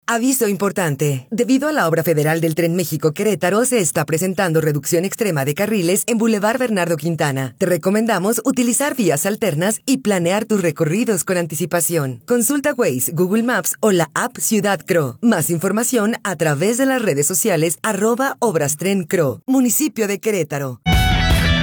Aviso importante. Debido a la obra federal del Tren México-Querétaro, se está presentando reducción extrema de carriles en Boulevard Bernardo Quintana. Te recomendamos utilizar vías alternas y planear tus recorridos con anticipación. Consulta Waze, Google Maps o la app Ciudad Cro. Más información a través de las redes sociales @Obras Tren Cro. Municipio de Querétaro.